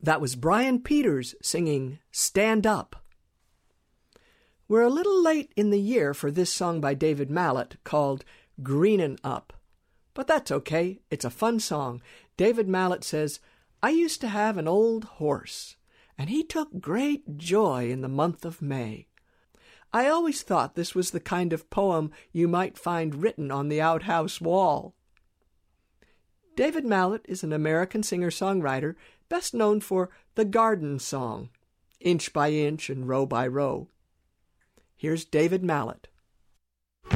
That was Brian Peters singing Stand Up. We're a little late in the year for this song by David Mallet called Greenin' Up. But that's okay. It's a fun song. David Mallet says, I used to have an old horse, and he took great joy in the month of May. I always thought this was the kind of poem you might find written on the outhouse wall. David Mallet is an American singer-songwriter best known for The Garden Song, Inch by Inch and Row by Row. Here's David Mallet.